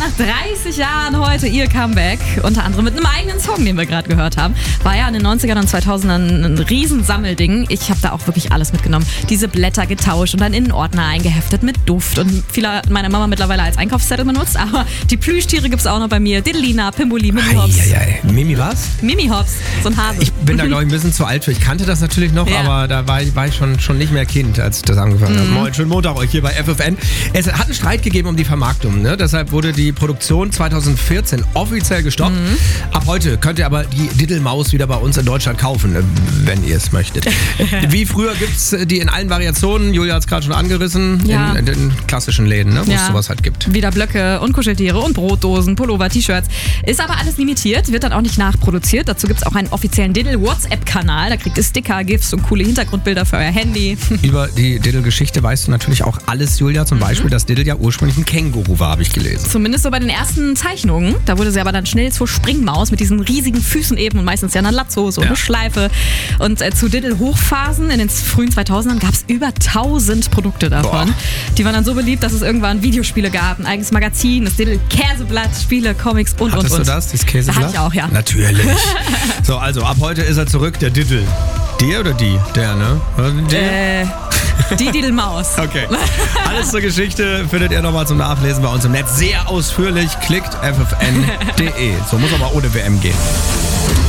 nach 30 Jahren heute ihr Comeback. Unter anderem mit einem eigenen Song, den wir gerade gehört haben. War ja in den 90ern und 2000ern ein Riesensammelding. Ich habe da auch wirklich alles mitgenommen. Diese Blätter getauscht und dann in einen Ordner eingeheftet mit Duft. Und viele hat meine Mama mittlerweile als Einkaufszettel benutzt. Aber die Plüschtiere gibt's auch noch bei mir. Diddlina, Pimboli, Mimi Hops. Mimi was? Mimi Hops, so ein Hase. Ich bin da, glaube ich, ein bisschen zu alt für. Ich kannte das natürlich noch, aber da war ich schon nicht mehr Kind, als ich das angefangen habe. Moin, schönen Montag euch hier bei FFN. Es hat einen Streit gegeben um die Vermarktung. Ne? Deshalb wurde die Produktion 2014 offiziell gestoppt. Ab heute könnt ihr aber die Diddlemaus wieder bei uns in Deutschland kaufen, wenn ihr es möchtet. Wie früher gibt's die in allen Variationen. Julia hat es gerade schon angerissen. Ja. In den klassischen Läden, ne? Wo es sowas halt gibt. Wieder Blöcke und Kuscheltiere und Brotdosen, Pullover, T-Shirts. Ist aber alles limitiert, wird dann auch nicht nachproduziert. Dazu gibt es auch einen offiziellen Diddle-WhatsApp-Kanal. Da kriegt ihr Sticker, GIFs und coole Hintergrundbilder für euer Handy. Über die Diddle-Geschichte weißt du natürlich auch alles, Julia. Zum Beispiel, dass Diddle ja ursprünglich ein Känguru war, habe ich gelesen. Zumindest so bei den ersten Zeichnungen. Da wurde sie aber dann schnell zur Springmaus mit diesen riesigen Füßen eben und meistens ja einer Latzhose und eine Schleife. Und zu Diddle-Hochphasen in den frühen 2000ern gab es über 1000 Produkte davon. Boah. Die waren dann so beliebt, dass es irgendwann Videospiele gab, ein eigenes Magazin, das Diddle-Käseblatt, Spiele, Comics und. Hattest du das Käseblatt? Da hatte ich auch, ja. Natürlich. So, also ab heute ist er zurück, der Diddle. Der oder die? Der, ne? Die Diddlemaus. Okay. Alles zur Geschichte findet ihr nochmal zum Nachlesen bei uns im Netz. Sehr ausführlich. Klickt ffn.de. So muss aber ohne WM gehen.